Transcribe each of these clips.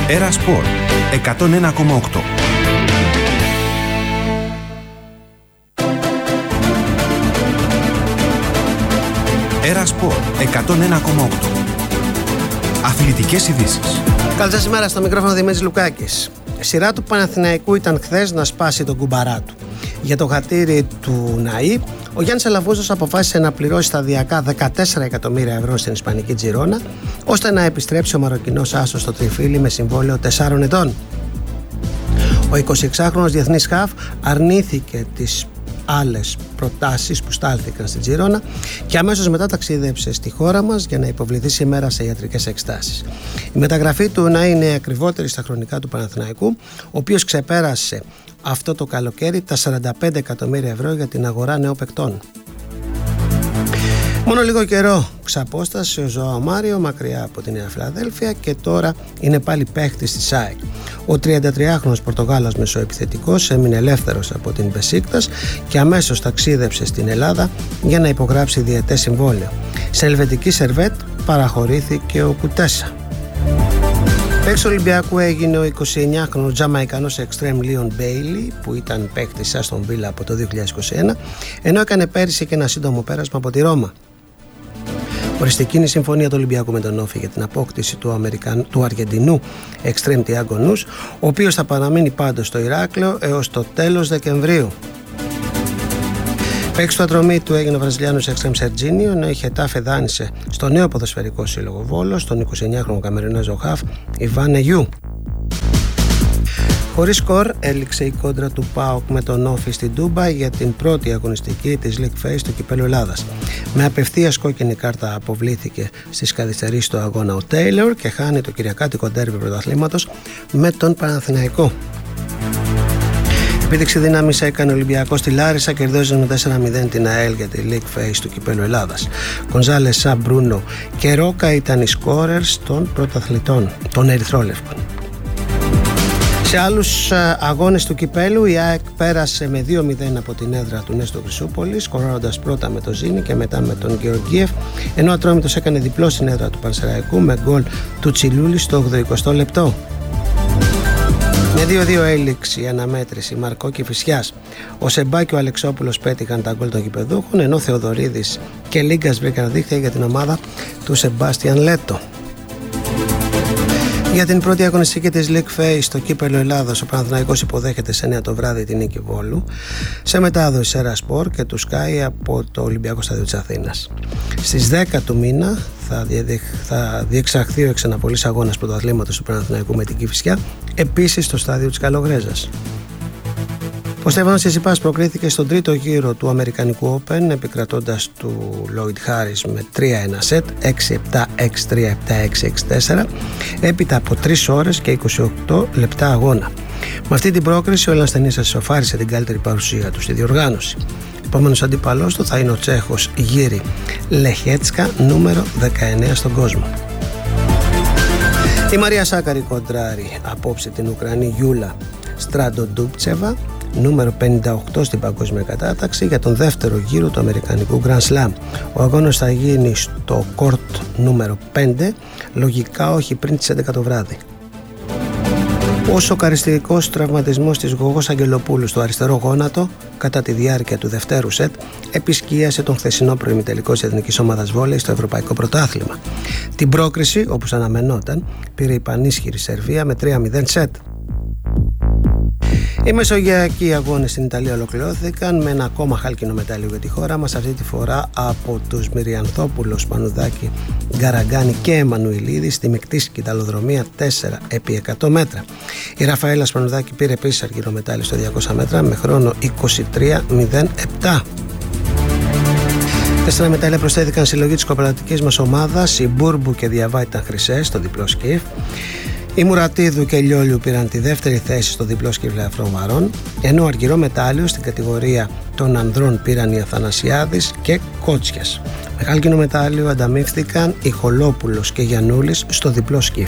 Έρα Σπορ 101,8. Έρα Σπορ 101,8. Αθλητικές ειδήσεις. Καλή σας ημέρα, στο μικρόφωνο Δημήτρης Λουκάκης. Σειρά του Παναθηναϊκού ήταν χθες να σπάσει τον κουμπαρά του. Για το χατήρι του ΝΑΗ, ο Γιάννης Αλαβούζος αποφάσισε να πληρώσει σταδιακά 14 εκατομμύρια ευρώ στην Ισπανική Τζιρόνα, ώστε να επιστρέψει ο Μαροκινός άσος στο τριφύλι με συμβόλαιο 4 ετών. Ο 26χρονος διεθνής χαφ αρνήθηκε τις άλλες προτάσεις που στάλθηκαν στην Τζιρόνα και αμέσως μετά ταξίδεψε στη χώρα μας για να υποβληθεί σήμερα σε ιατρικές εξετάσεις. Η μεταγραφή του να είναι ακριβότερη στα χρονικά του Παναθηναϊκού, ο οποίος ξεπέρασε αυτό το καλοκαίρι τα 45 εκατομμύρια ευρώ για την αγορά νέων παικτών. Μόνο λίγο καιρό ξαπόστασε ο Ζωάο Μάριο μακριά από τη Νέα Φιλαδέλφια και τώρα είναι πάλι παίχτης της ΑΕΚ. Ο 33χρονος Πορτογάλος μεσοεπιθετικός έμεινε ελεύθερος από την Μπεσίκτας και αμέσως ταξίδεψε στην Ελλάδα για να υπογράψει διετές συμβόλαιο. Σε ελβετική Σερβέτ παραχωρήθηκε ο Κουτέσα. Παίκτης του Ολυμπιακού έγινε ο 29χρονος Τζαμαϊκανός εξτρέμ Λίον Μπέιλι, που ήταν παίκτης Άστον Βίλα από το 2021, ενώ έκανε πέρυσι και ένα σύντομο πέρασμα από τη Ρώμα. Οριστική είναι η συμφωνία του Ολυμπιακού με τον Όφη για την απόκτηση του Αργεντινού εξτρέμ Τιάγκο Νους, ο οποίος θα παραμείνει πάντως στο Ηράκλειο έως το τέλος Δεκεμβρίου. Παίκτης του Ατρωμίτου έγινε ο Βραζιλιάνος εξτρέμ Σερτζίνιο, ενώ η Χετάφε δάνεισε στο νέο ποδοσφαιρικό σύλλογο Βόλος τον 29χρονο Καμερινέζο χαφ Ιβάν Αιγιού. Χωρίς σκορ έληξε η κόντρα του ΠΑΟΚ με τον Όφη στην Τούμπα για την πρώτη αγωνιστική της League Phase του Κυπέλλου Ελλάδας. Με απευθείας κόκκινη κάρτα αποβλήθηκε στις καθυστερήσεις του αγώνα ο Τέιλορ και χάνει το κυριακάτικο ντέρμπι πρωταθλήματος με τον Παναθηναϊκό. Επίδειξη δύναμης έκανε ο Ολυμπιακός στη Λάρισα, κερδίζοντας με 4-0 την ΑΕΛ για τη League Phase του Κυπέλλου Ελλάδας. Γκονζάλες, Σα, Μπρούνο και Ρόκα ήταν οι σκόρερς των πρωταθλητών, των ερυθρόλευκων. Σε άλλους αγώνες του Κυπέλλου η ΑΕΚ πέρασε με 2-0 από την έδρα του Νέστο Χρυσούπολη, σκοράροντας πρώτα με τον Ζήνη και μετά με τον Γεωργίεφ, ενώ ο Ατρόμητος έκανε διπλό στην έδρα του Πανσεραϊκού με γκολ του Τσιλούλη στο 80 λεπτό. Με 2-2 έληξε η αναμέτρηση Μαρκό και Φυσιάς. Ο Σεμπά και ο Αλεξόπουλος πέτυχαν τα γκολ των γηπεδούχων, ενώ Θεοδωρίδης και Λίγκας βρήκαν δίχτυα για την ομάδα του Σεμπάστιαν Λέτο. Για την πρώτη αγωνιστική της League Phase στο Κύπελλο Ελλάδας, ο Παναθηναϊκός υποδέχεται σε 9 το βράδυ την νίκη Βόλου, σε μετάδοση Έρα Σπορ και του Sky από το Ολυμπιακό Στάδιο της Αθήνας. Στις 10 του μήνα θα διεξαχθεί ο εξαναπολής αγώνας πρωταθλήματος του Παναθηναϊκού με την Κηφισιά, επίσης στο στάδιο της Καλογρέζας. Ο Στέφανος Τσιτσιπάς προκρίθηκε στον τρίτο γύρο του Αμερικανικού Open, επικρατώντας του Lloyd Harris με 3-1 σετ, 6-7, 6-3, 7-6, 6-4, έπειτα από 3 ώρες και 28 λεπτά αγώνα. Με αυτή την πρόκριση ο Ελλανστενής ισοφάρισε την καλύτερη παρουσία του στη διοργάνωση. Επόμενος αντίπαλός του θα είναι ο Τσέχος Γύρι Λεχέτσκα, νούμερο 19 στον κόσμο. Η Μαρία Σάκαρη κοντράρει απόψε την Ουκρανή Γιούλα Στραντοντούπτσεβα, νούμερο 58 στην παγκόσμια κατάταξη, για τον δεύτερο γύρο του Αμερικανικού Grand Slam. Ο αγώνας θα γίνει στο κόρτ νούμερο 5, λογικά όχι πριν τις 11 το βράδυ. Ο σοκαριστικός τραυματισμός της Γογός Αγγελοπούλου στο αριστερό γόνατο κατά τη διάρκεια του δευτέρου σετ επισκίασε τον χθεσινό προημιτελικό της Εθνικής Ομάδας Βόλεϊ στο Ευρωπαϊκό Πρωτάθλημα. Την πρόκριση, όπως αναμενόταν, πήρε η πανίσχυρη Σερβία με 3-0 σετ. Οι μεσογειακοί αγώνες στην Ιταλία ολοκληρώθηκαν με ένα ακόμα χάλκινο μετάλλιο για τη χώρα μας, αυτή τη φορά από τους Μυριανθόπουλο, Σπανουδάκη, Γκαραγκάνη και Εμμανουηλίδη στη μεικτή σκηταλοδρομία 4x100 μέτρα. Η Ραφαέλα Σπανουδάκη πήρε επίσης αργυρό μετάλλιο στο 200 μέτρα με χρόνο 23.07. 4 μετάλλια προσθέθηκαν συλλογή της κοπερατικής μας ομάδας. Η Μπούρμπου και Διαβά ήταν χρυσές στο διπλό σκιφ. Οι Μουρατίδου και Λιόλιου πήραν τη δεύτερη θέση στο διπλό σκιφ λεαφρών βαρών, ενώ αργυρό μετάλλιο στην κατηγορία των ανδρών πήραν οι Αθανασιάδης και Κότσιας. Με χάλκινο μετάλλιο ανταμείφθηκαν οι Χολόπουλος και Γιαννούλης στο διπλό σκιφ.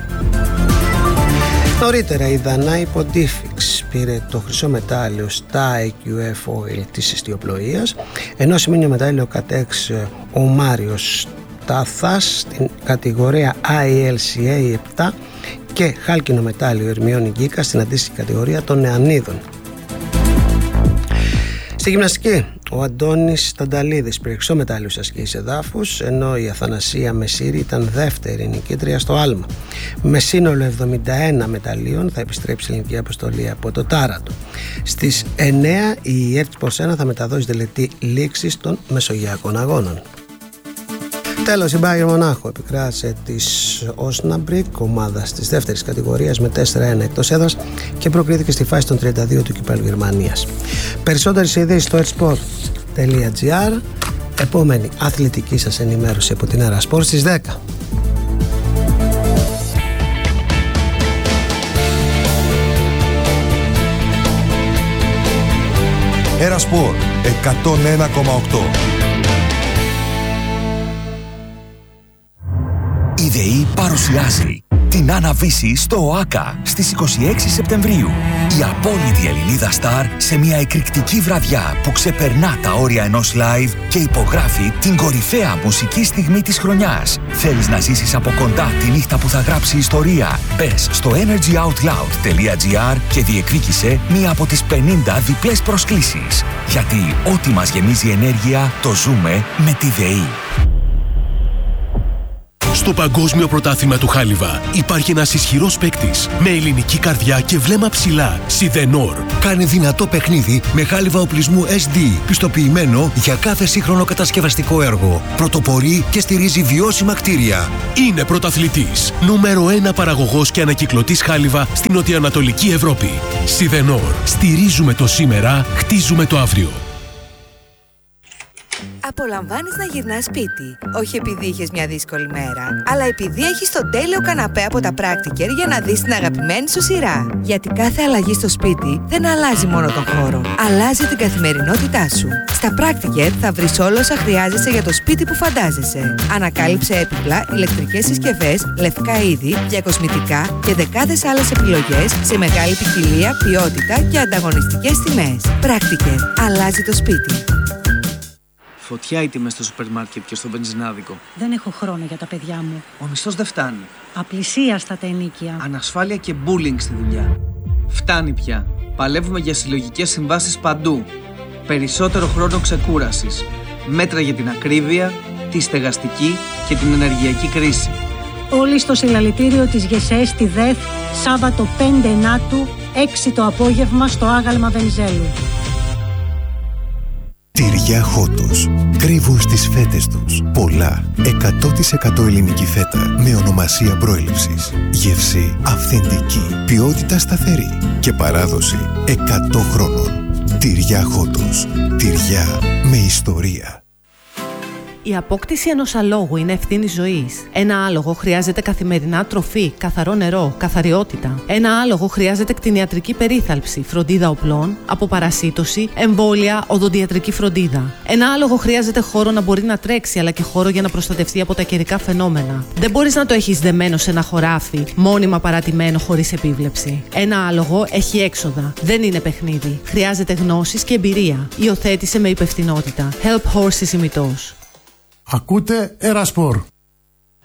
Νωρίτερα η Δανάη Ποντίφιξ πήρε το χρυσό μετάλλιο στα IQF Oil της ιστιοπλοείας, ενώ σημαίνει μετάλλιο κατέξε ο Μάριος Τάθας στην κατηγορία ILCA 7 και χάλκινο μετάλλιο Ερμιόνη Γκίκα στην αντίστοιχη κατηγορία των νεανίδων. Στη γυμναστική, ο Αντώνης Τανταλίδης πήρε χρυσό μετάλλιο στις ασκήσεις εδάφους, ενώ η Αθανασία Μεσήρη ήταν δεύτερη νικήτρια στο άλμα. Με σύνολο 71 μεταλλίων θα επιστρέψει η ελληνική αποστολή από το Τάρατο. Στις 9 η ΕΦ Πορσένα θα μεταδώσει τελετή λήξης των Μεσογειακών Αγώνων. Τέλος, η Μπάγερ Μονάχο επικράτησε της Όσναμπρικ, ομάδα της δεύτερης κατηγορίας, με 4-1 εκτός έδρας και προκρίθηκε στη φάση των 32 του Κυπέλλου Γερμανίας. Περισσότερες ειδήσεις στο ersport.gr. Επόμενη αθλητική σας ενημέρωση από την Ερασπορ στις 10. Ερασπορ 101,8. Η ΔΕΗ παρουσιάζει την Άννα Βύση στο ΟΑΚΑ στις 26 Σεπτεμβρίου. Η απόλυτη Ελληνίδα στάρ σε μια εκρηκτική βραδιά που ξεπερνά τα όρια ενός live και υπογράφει την κορυφαία μουσική στιγμή της χρονιάς. Θέλεις να ζήσεις από κοντά τη νύχτα που θα γράψει ιστορία? Μπες στο energyoutloud.gr και διεκδίκησε μία από τις 50 διπλές προσκλήσεις. Γιατί ό,τι μας γεμίζει ενέργεια το ζούμε με τη ΔΕΗ. Στο Παγκόσμιο Πρωτάθλημα του Χάλιβα υπάρχει ένας ισχυρός παίκτης με ελληνική καρδιά και βλέμμα ψηλά. Σιδενόρ. Κάνει δυνατό παιχνίδι με χάλιβα οπλισμού SD, πιστοποιημένο για κάθε σύγχρονο κατασκευαστικό έργο. Πρωτοπορεί και στηρίζει βιώσιμα κτίρια. Είναι πρωταθλητής. Νούμερο 1 παραγωγός και ανακυκλωτής χάλιβα στην νοτιοανατολική Ευρώπη. Σιδενόρ. Στηρίζουμε το σήμερα, χτίζουμε το αύριο. Απολαμβάνεις να γυρνάς σπίτι, όχι επειδή είχες μια δύσκολη μέρα, αλλά επειδή έχεις το τέλειο καναπέ από τα Practiker για να δεις την αγαπημένη σου σειρά. Γιατί κάθε αλλαγή στο σπίτι δεν αλλάζει μόνο τον χώρο, αλλάζει την καθημερινότητά σου. Στα Practiker θα βρεις όλα όσα χρειάζεσαι για το σπίτι που φαντάζεσαι. Ανακάλυψε έπιπλα, ηλεκτρικές συσκευές, λευκά είδη, διακοσμητικά και δεκάδες άλλες επιλογές σε μεγάλη ποικιλία, ποιότητα και ανταγωνιστικές τιμές. Practiker. Αλλάζει το σπίτι. Φωτιά οι τιμές στο σούπερ μάρκετ και στο βενζινάδικο. Δεν έχω χρόνο για τα παιδιά μου. Ο μισθός δεν φτάνει. Απλησίαστα τα ενοίκια. Ανασφάλεια και bullying στη δουλειά. Φτάνει πια. Παλεύουμε για συλλογικές συμβάσεις παντού. Περισσότερο χρόνο ξεκούρασης. Μέτρα για την ακρίβεια, τη στεγαστική και την ενεργειακή κρίση. Όλοι στο συλλαλητήριο της ΓΕΣΕ στη ΔΕΘ, Σάββατο 5 Ενάτου, 6 το απόγευμα στο άγαλμα Βενιζέλου. Τυριά Χότος. Κρύβουν στις φέτες τους πολλά 100% ελληνική φέτα με ονομασία προέλευσης. Γεύση αυθεντική, ποιότητα σταθερή και παράδοση 100 χρόνων. Τυριά Χότος. Τυριά με ιστορία. Η απόκτηση ενός αλόγου είναι ευθύνη ζωής. Ένα άλογο χρειάζεται καθημερινά τροφή, καθαρό νερό, καθαριότητα. Ένα άλογο χρειάζεται κτηνιατρική περίθαλψη, φροντίδα οπλών, αποπαρασίτωση, εμβόλια, οδοντιατρική φροντίδα. Ένα άλογο χρειάζεται χώρο να μπορεί να τρέξει, αλλά και χώρο για να προστατευτεί από τα καιρικά φαινόμενα. Δεν μπορείς να το έχεις δεμένο σε ένα χωράφι, μόνιμα παρατημένο χωρίς επίβλεψη. Ένα άλογο έχει έξοδα. Δεν είναι παιχνίδι. Χρειάζεται γνώσεις και εμπειρία. Υιοθέτησε με υπευθυνότητα. Help Horses ημιτός. Ακούτε Ερασπορ.